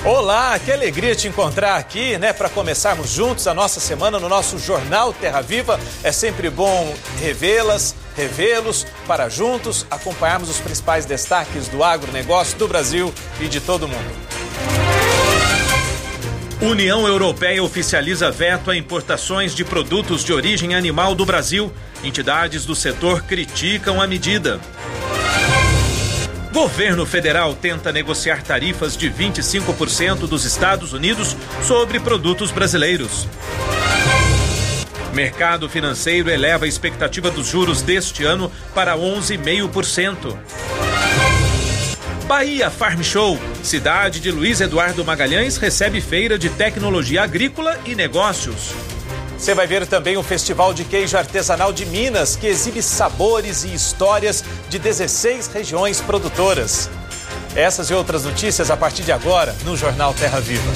Olá, que alegria te encontrar aqui, né? Para começarmos juntos a nossa semana no nosso Jornal Terra Viva. É sempre bom revê-los, para juntos acompanharmos os principais destaques do agronegócio do Brasil e de todo o mundo. União Europeia oficializa veto a importações de produtos de origem animal do Brasil. Entidades do setor criticam a medida. Governo federal tenta negociar tarifas de 25% dos Estados Unidos sobre produtos brasileiros. Mercado financeiro eleva a expectativa dos juros deste ano para 11,5%. Bahia Farm Show. Cidade de Luiz Eduardo Magalhães recebe feira de tecnologia agrícola e negócios. Você vai ver também o Festival de Queijo Artesanal de Minas, que exibe sabores e histórias de 16 regiões produtoras. Essas e outras notícias a partir de agora no Jornal Terra Viva.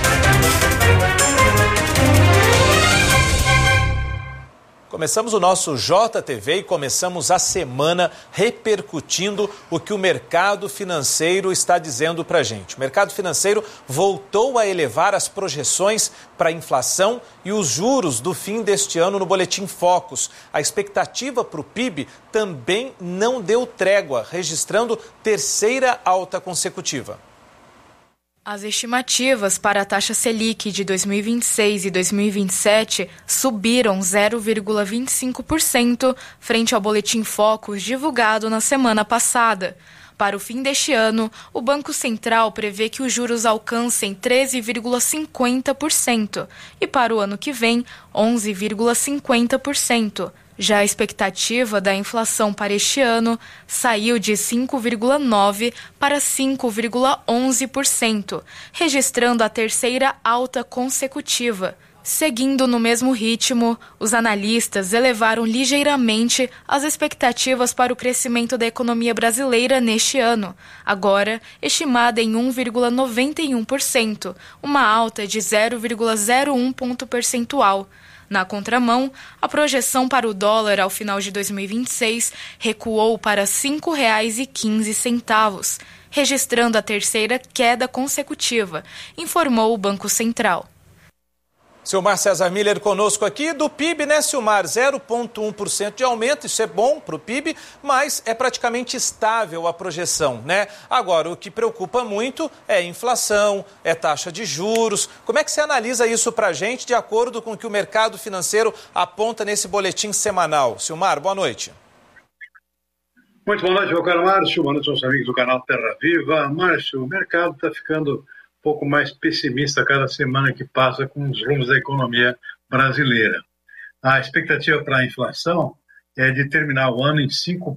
Começamos o nosso JTV e começamos a semana repercutindo o que o mercado financeiro está dizendo para a gente. O mercado financeiro voltou a elevar as projeções para a inflação e os juros do fim deste ano no Boletim Focus. A expectativa para o PIB também não deu trégua, registrando terceira alta consecutiva. As estimativas para a taxa Selic de 2026 e 2027 subiram 0,25% frente ao Boletim Focus divulgado na semana passada. Para o fim deste ano, o Banco Central prevê que os juros alcancem 13,50% e para o ano que vem, 11,50%. Já a expectativa da inflação para este ano saiu de 5,9% para 5,11%, registrando a terceira alta consecutiva. Seguindo no mesmo ritmo, os analistas elevaram ligeiramente as expectativas para o crescimento da economia brasileira neste ano, agora estimada em 1,91%, uma alta de 0,01 ponto percentual. Na contramão, a projeção para o dólar ao final de 2026 recuou para R$ 5,15, registrando a terceira queda consecutiva, informou o Banco Central. Silmar César Miller conosco aqui do PIB, né, Silmar? 0,1% de aumento, isso é bom para o PIB, mas é praticamente estável a projeção, né? Agora, o que preocupa muito é a inflação, é taxa de juros. Como é que você analisa isso para a gente, de acordo com o que o mercado financeiro aponta nesse boletim semanal? Silmar, boa noite. Muito boa noite, meu caro Márcio. Boa noite aos amigos do canal Terra Viva. Márcio, o mercado está ficando um pouco mais pessimista cada semana que passa com os rumos da economia brasileira. A expectativa para a inflação é de terminar o ano em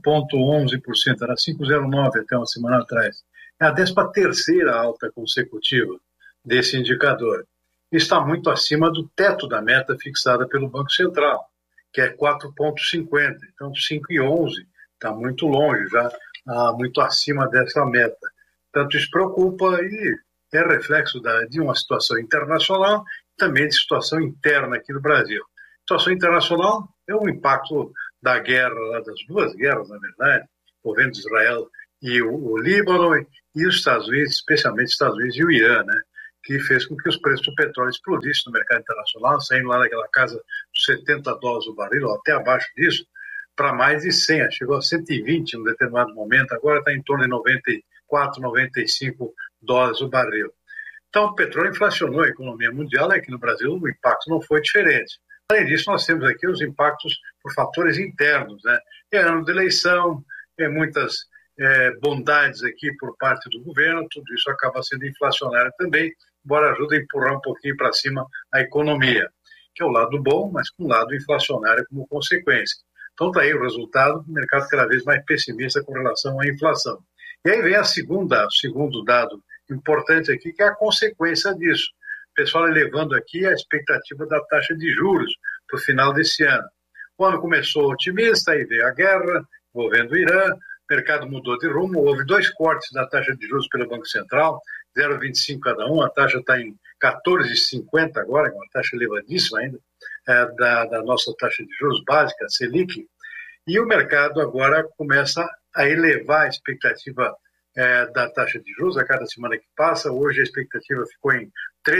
5,11%, era 5,09% até uma semana atrás. É a 13ª alta consecutiva desse indicador. Está muito acima do teto da meta fixada pelo Banco Central, que é 4,50%. Então, 5,11% está muito longe, já muito acima dessa meta. Tanto isso preocupa e é reflexo de uma situação internacional e também de situação interna aqui no Brasil. Situação internacional é o impacto da guerra, das duas guerras, na verdade, envolvendo Israel e o Líbano e os Estados Unidos, especialmente os Estados Unidos e o Irã, né, que fez com que os preços do petróleo explodissem no mercado internacional, saindo lá daquela casa dos $70 o barril, ou até abaixo disso, para mais de 100, chegou a 120 em um determinado momento, agora está em torno de 94, 95 dólares o barril. Então, o petróleo inflacionou a economia mundial, e aqui no Brasil o impacto não foi diferente. Além disso, nós temos aqui os impactos por fatores internos, né? É ano de eleição, muitas bondades aqui por parte do governo, tudo isso acaba sendo inflacionário também, embora ajude a empurrar um pouquinho para cima a economia, que é o lado bom, mas com o lado inflacionário como consequência. Então, está aí o resultado, o mercado cada vez mais pessimista com relação à inflação. E aí vem o segundo dado importante aqui, que é a consequência disso. O pessoal elevando aqui a expectativa da taxa de juros para o final desse ano. O ano começou otimista, aí veio a guerra envolvendo o Irã, o mercado mudou de rumo, houve 2 cortes da taxa de juros pelo Banco Central, 0,25 cada um, a taxa está em 14,50 agora, uma taxa elevadíssima ainda, da nossa taxa de juros básica, Selic, e o mercado agora começa a elevar a expectativa da taxa de juros a cada semana que passa. Hoje a expectativa ficou em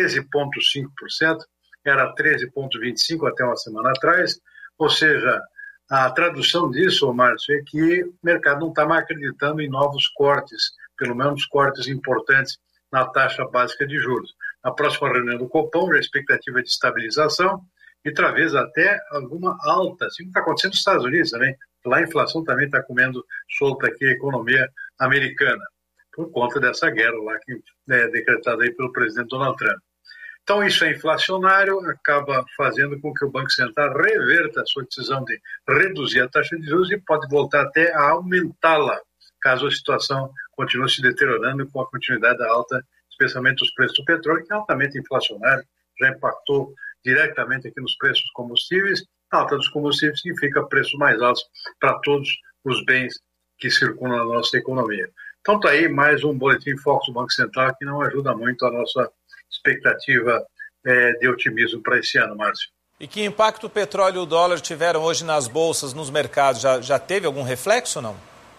13,5%, era 13,25% até uma semana atrás, ou seja, a tradução disso, Márcio, é que o mercado não está mais acreditando em novos cortes, pelo menos cortes importantes na taxa básica de juros. Na próxima reunião do Copom, a expectativa é de estabilização e talvez até alguma alta, assim como está acontecendo nos Estados Unidos também. Lá a inflação também está comendo solta aqui a economia americana, por conta dessa guerra lá que é decretada aí pelo presidente Donald Trump. Então isso é inflacionário, acaba fazendo com que o Banco Central reverta a sua decisão de reduzir a taxa de juros e pode voltar até a aumentá-la, caso a situação continue se deteriorando com a continuidade da alta, especialmente os preços do petróleo, que é altamente inflacionário, já impactou diretamente aqui nos preços dos combustíveis. A alta dos combustíveis significa preços mais altos para todos os bens que circulam na nossa economia. Então está aí mais um boletim Focus do Banco Central que não ajuda muito a nossa expectativa de otimismo para esse ano, Márcio. E que impacto o petróleo e o dólar tiveram hoje nas bolsas, nos mercados? Já teve algum reflexo ou não?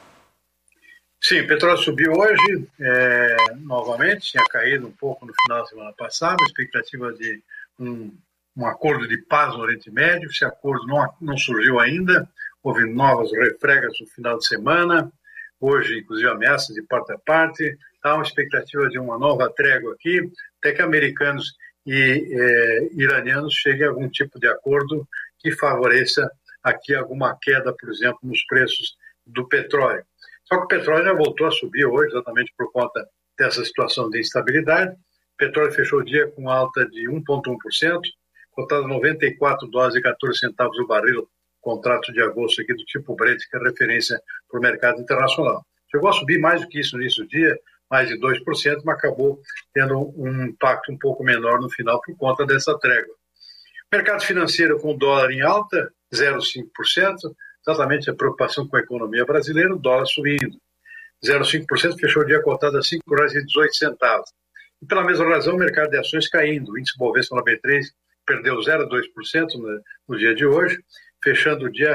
Sim, o petróleo subiu hoje, novamente, tinha caído um pouco no final da semana passada, expectativa de um acordo de paz no Oriente Médio. Esse acordo não surgiu ainda, houve novas refregas no final de semana, hoje inclusive ameaças de parte a parte, há uma expectativa de uma nova trégua aqui, até que americanos e iranianos cheguem a algum tipo de acordo que favoreça aqui alguma queda, por exemplo, nos preços do petróleo. Só que o petróleo já voltou a subir hoje, exatamente por conta dessa situação de instabilidade. O petróleo fechou o dia com alta de 1,1%, cotado a $94,14 o barril, contrato de agosto aqui do tipo Brent, que é referência para o mercado internacional. Chegou a subir mais do que isso no início do dia, mais de 2%, mas acabou tendo um impacto um pouco menor no final por conta dessa trégua. Mercado financeiro com o dólar em alta, 0,5%, exatamente a preocupação com a economia brasileira, o dólar subindo. 0,5%, fechou o dia cotado a R$ 5,18. E pela mesma razão, o mercado de ações caindo. O índice Bovespa na B3 perdeu 0,2% no dia de hoje, fechando o dia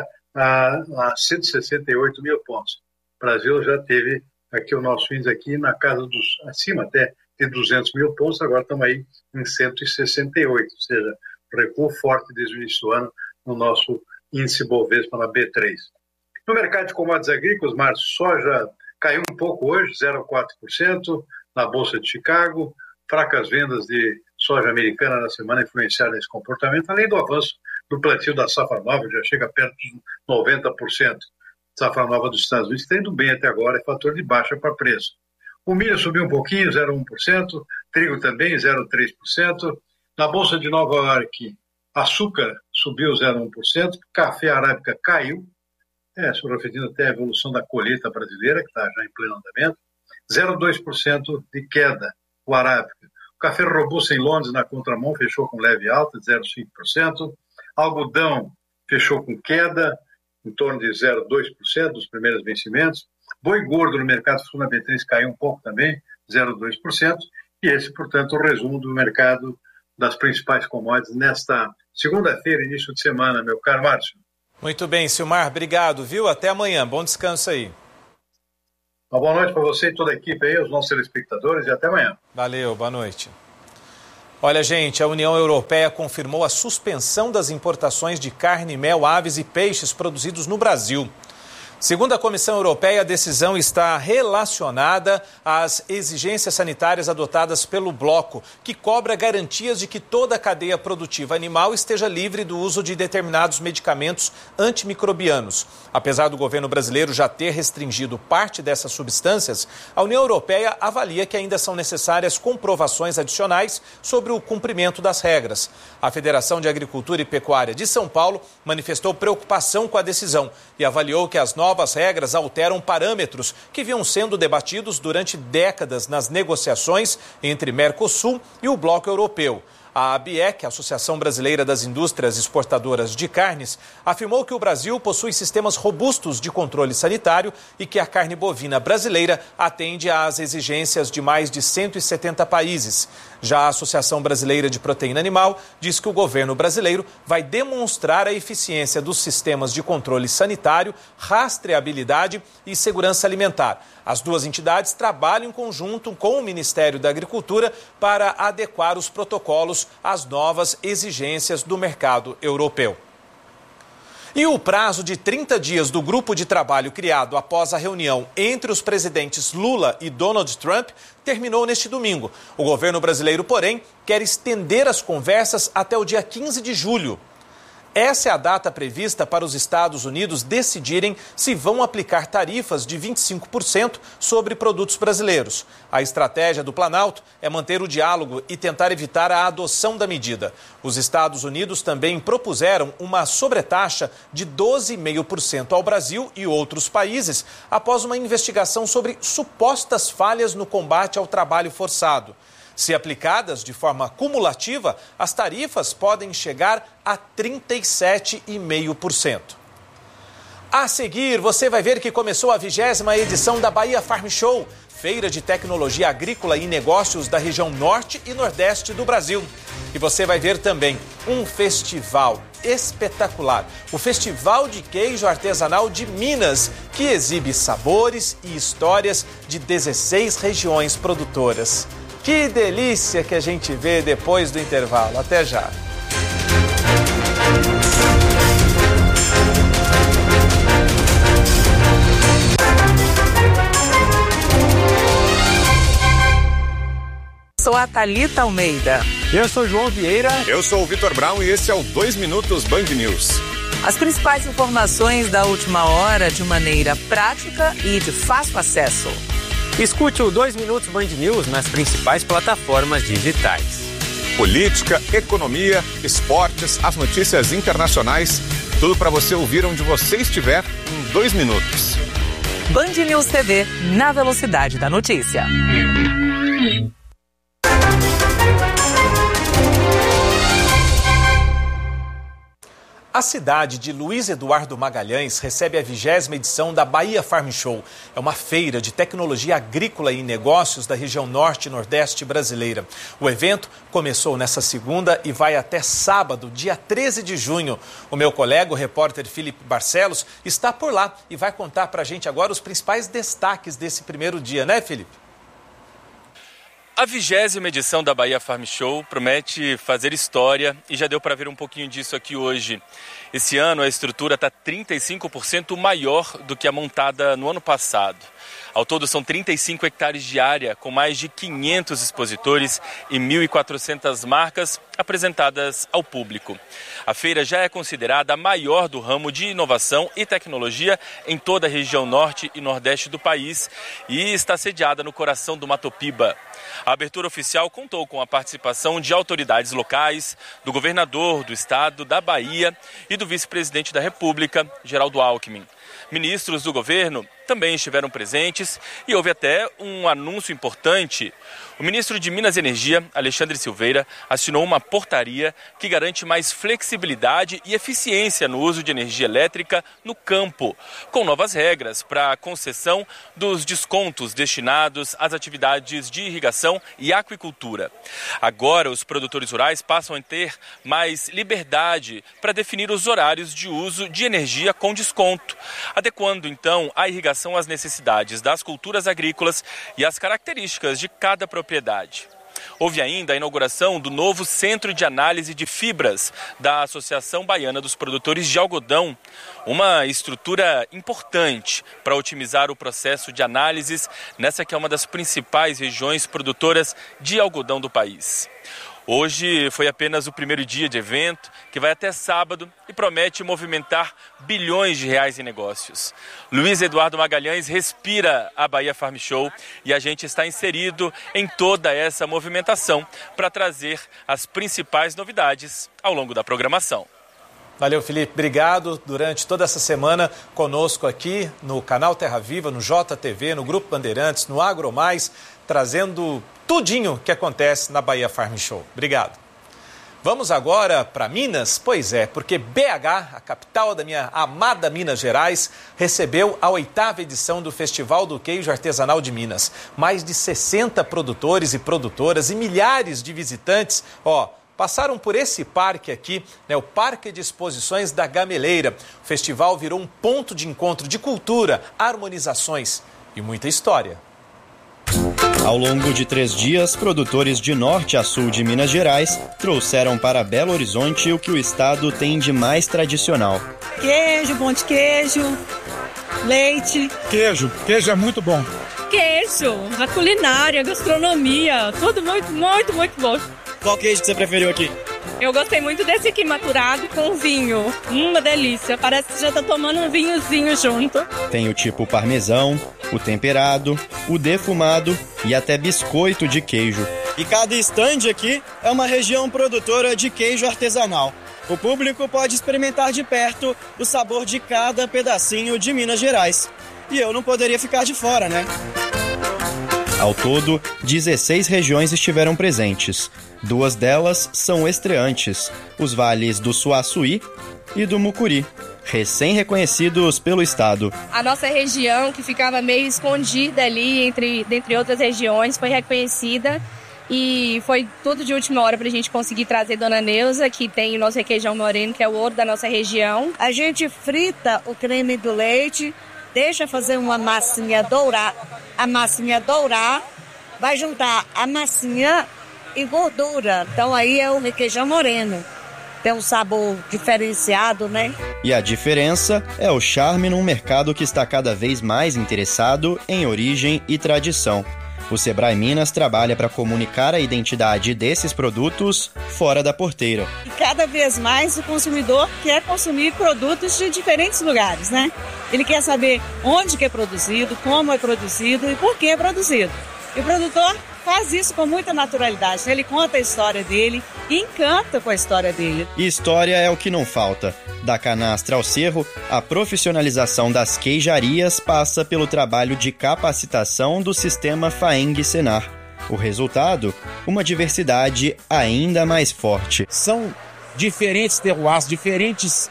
a 168 mil pontos. O Brasil já teve aqui o nosso índice aqui na casa dos, acima até de 200 mil pontos, agora estamos aí em 168, ou seja, recuo forte desde o início do ano no nosso índice Bovespa na B3. No mercado de commodities agrícolas, Márcio, soja caiu um pouco hoje, 0,4%, na Bolsa de Chicago, fracas vendas de soja americana na semana influenciaram esse comportamento, além do avanço do plantio da safra nova, já chega perto de 90%. Safra nova dos Estados Unidos está indo bem até agora, é fator de baixa para preço. O milho subiu um pouquinho, 0,1%, trigo também, 0,3%. Na Bolsa de Nova York, açúcar subiu 0,1%, café arábica caiu, isso refletindo até a evolução da colheita brasileira, que está já em pleno andamento, 0,2% de queda, o arábica. O café robusto em Londres, na contramão, fechou com leve alta, de 0,5%. Algodão fechou com queda, em torno de 0,2% dos primeiros vencimentos. Boi gordo no mercado sul na B3 caiu um pouco também, 0,2%. E esse, portanto, o resumo do mercado das principais commodities nesta segunda-feira, início de semana, meu caro Márcio. Muito bem, Silmar, obrigado, viu? Até amanhã, bom descanso aí. Uma boa noite para você e toda a equipe aí, os nossos telespectadores, e até amanhã. Valeu, boa noite. Olha, gente, a União Europeia confirmou a suspensão das importações de carne, mel, aves e peixes produzidos no Brasil. Segundo a Comissão Europeia, a decisão está relacionada às exigências sanitárias adotadas pelo bloco, que cobra garantias de que toda a cadeia produtiva animal esteja livre do uso de determinados medicamentos antimicrobianos. Apesar do governo brasileiro já ter restringido parte dessas substâncias, a União Europeia avalia que ainda são necessárias comprovações adicionais sobre o cumprimento das regras. A Federação de Agricultura e Pecuária de São Paulo manifestou preocupação com a decisão e avaliou que as novas regras alteram parâmetros que vinham sendo debatidos durante décadas nas negociações entre Mercosul e o Bloco Europeu. A ABIEC, a Associação Brasileira das Indústrias Exportadoras de Carnes, afirmou que o Brasil possui sistemas robustos de controle sanitário e que a carne bovina brasileira atende às exigências de mais de 170 países. Já a Associação Brasileira de Proteína Animal diz que o governo brasileiro vai demonstrar a eficiência dos sistemas de controle sanitário, rastreabilidade e segurança alimentar. As duas entidades trabalham em conjunto com o Ministério da Agricultura para adequar os protocolos às novas exigências do mercado europeu. E o prazo de 30 dias do grupo de trabalho criado após a reunião entre os presidentes Lula e Donald Trump terminou neste domingo. O governo brasileiro, porém, quer estender as conversas até o dia 15 de julho. Essa é a data prevista para os Estados Unidos decidirem se vão aplicar tarifas de 25% sobre produtos brasileiros. A estratégia do Planalto é manter o diálogo e tentar evitar a adoção da medida. Os Estados Unidos também propuseram uma sobretaxa de 12,5% ao Brasil e outros países após uma investigação sobre supostas falhas no combate ao trabalho forçado. Se aplicadas de forma cumulativa, as tarifas podem chegar a 37,5%. A seguir, você vai ver que começou a 20ª edição da Bahia Farm Show, feira de tecnologia agrícola e negócios da região norte e nordeste do Brasil. E você vai ver também um festival espetacular, o Festival de Queijo Artesanal de Minas, que exibe sabores e histórias de 16 regiões produtoras. Que delícia que a gente vê depois do intervalo. Até já. Sou a Thalita Almeida. Eu sou o João Vieira. Eu sou o Vitor Brown e esse é o 2 Minutos Band News. As principais informações da última hora de maneira prática e de fácil acesso. Escute o 2 Minutos Band News nas principais plataformas digitais. Política, economia, esportes, as notícias internacionais, tudo para você ouvir onde você estiver em 2 minutos. Band News TV, na velocidade da notícia. A cidade de Luiz Eduardo Magalhães recebe a 20ª edição da Bahia Farm Show. É uma feira de tecnologia agrícola e negócios da região norte e nordeste brasileira. O evento começou nesta segunda e vai até sábado, dia 13 de junho. O meu colega, o repórter Felipe Barcelos, está por lá e vai contar para a gente agora os principais destaques desse primeiro dia, né, Felipe? A 20ª edição da Bahia Farm Show promete fazer história e já deu para ver um pouquinho disso aqui hoje. Esse ano a estrutura está 35% maior do que a montada no ano passado. Ao todo são 35 hectares de área, com mais de 500 expositores e 1.400 marcas apresentadas ao público. A feira já é considerada a maior do ramo de inovação e tecnologia em toda a região norte e nordeste do país e está sediada no coração do Mato Piba. A abertura oficial contou com a participação de autoridades locais, do governador do estado da Bahia e do vice-presidente da República, Geraldo Alckmin. Ministros do governo também estiveram presentes e houve até um anúncio importante. O ministro de Minas e Energia, Alexandre Silveira, assinou uma portaria que garante mais flexibilidade e eficiência no uso de energia elétrica no campo, com novas regras para a concessão dos descontos destinados às atividades de irrigação e aquicultura. Agora, os produtores rurais passam a ter mais liberdade para definir os horários de uso de energia com desconto, adequando então a irrigação às necessidades das culturas agrícolas e às características de cada propriedade. Houve ainda a inauguração do novo Centro de Análise de Fibras da Associação Baiana dos Produtores de Algodão, uma estrutura importante para otimizar o processo de análises nessa que é uma das principais regiões produtoras de algodão do país. Hoje foi apenas o primeiro dia de evento, que vai até sábado e promete movimentar bilhões de reais em negócios. Luiz Eduardo Magalhães respira a Bahia Farm Show e a gente está inserido em toda essa movimentação para trazer as principais novidades ao longo da programação. Valeu, Felipe. Obrigado. Durante toda essa semana conosco aqui no canal Terra Viva, no JTV, no Grupo Bandeirantes, no Agro Mais, trazendo tudinho que acontece na Bahia Farm Show. Obrigado. Vamos agora para Minas? Pois é, porque BH, a capital da minha amada Minas Gerais, recebeu a 8ª edição do Festival do Queijo Artesanal de Minas. Mais de 60 produtores e produtoras e milhares de visitantes, passaram por esse parque aqui, o Parque de Exposições da Gameleira. O festival virou um ponto de encontro de cultura, harmonizações e muita história. Ao longo de 3 dias, produtores de norte a sul de Minas Gerais trouxeram para Belo Horizonte o que o estado tem de mais tradicional. Queijo, pão de queijo, leite. Queijo é muito bom. Queijo, a culinária, a gastronomia, tudo muito, muito, muito bom. Qual queijo que você preferiu aqui? Eu gostei muito desse aqui maturado com vinho. Uma delícia, parece que já tá tomando um vinhozinho junto. Tem o tipo parmesão, o temperado, o defumado e até biscoito de queijo. E cada estande aqui é uma região produtora de queijo artesanal. O público pode experimentar de perto o sabor de cada pedacinho de Minas Gerais. E eu não poderia ficar de fora, né? Ao todo, 16 regiões estiveram presentes. 2 delas são estreantes, os vales do Suaçuí e do Mucuri, recém-reconhecidos pelo estado. A nossa região, que ficava meio escondida ali dentre outras regiões, foi reconhecida e foi tudo de última hora para a gente conseguir trazer Dona Neuza, que tem o nosso requeijão moreno, que é o ouro da nossa região. A gente frita o creme do leite, deixa fazer uma massinha dourar. A massinha dourar, vai juntar a massinha e gordura. Então aí é o requeijão moreno. Tem um sabor diferenciado, né? E a diferença é o charme num mercado que está cada vez mais interessado em origem e tradição. O Sebrae Minas trabalha para comunicar a identidade desses produtos fora da porteira. E cada vez mais o consumidor quer consumir produtos de diferentes lugares, né? Ele quer saber onde que é produzido, como é produzido e por que é produzido. E o produtor faz isso com muita naturalidade. Ele conta a história dele e encanta com a história dele. E história é o que não falta. Da canastra ao cerro, a profissionalização das queijarias passa pelo trabalho de capacitação do sistema FAENG-Senar. O resultado? Uma diversidade ainda mais forte. São diferentes terroirs, diferentes...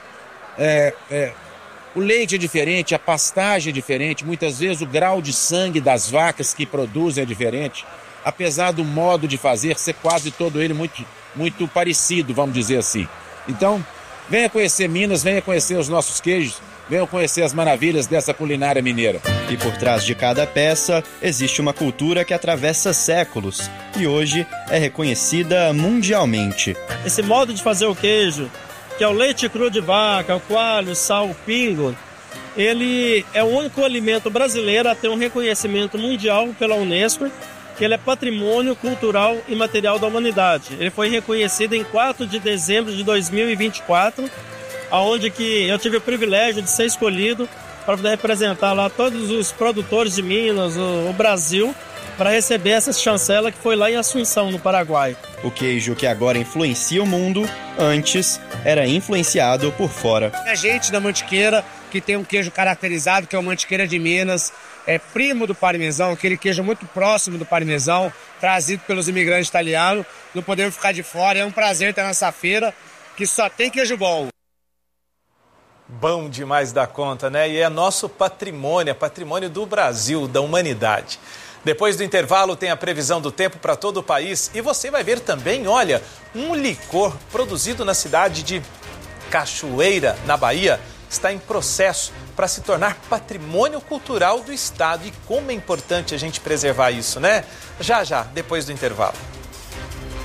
O leite é diferente, a pastagem é diferente, muitas vezes o grau de sangue das vacas que produzem é diferente. Apesar do modo de fazer ser quase todo ele muito parecido, vamos dizer assim. Então, venha conhecer Minas, venha conhecer os nossos queijos, venha conhecer as maravilhas dessa culinária mineira. E por trás de cada peça existe uma cultura que atravessa séculos e hoje é reconhecida mundialmente. Esse modo de fazer o queijo, que é o leite cru de vaca, o coalho, sal, o pingo, ele é o único alimento brasileiro a ter um reconhecimento mundial pela Unesco, que ele é patrimônio cultural e material da humanidade. Ele foi reconhecido em 4 de dezembro de 2024, onde que eu tive o privilégio de ser escolhido para poder representar lá todos os produtores de Minas, o Brasil, para receber essa chancela que foi lá em Assunção, no Paraguai. O queijo que agora influencia o mundo, antes era influenciado por fora. A gente da Mantiqueira, que tem um queijo caracterizado, que é o Mantiqueira de Minas, é primo do parmesão, aquele queijo muito próximo do parmesão, trazido pelos imigrantes italianos. Não podemos ficar de fora, é um prazer ter nessa feira que só tem queijo bom. Bom demais da conta, né? E é nosso patrimônio, é patrimônio do Brasil, da humanidade. Depois do intervalo tem a previsão do tempo para todo o país e você vai ver também, olha, um licor produzido na cidade de Cachoeira, na Bahia, está em processo para se tornar patrimônio cultural do estado. E como é importante a gente preservar isso, né? Já, depois do intervalo.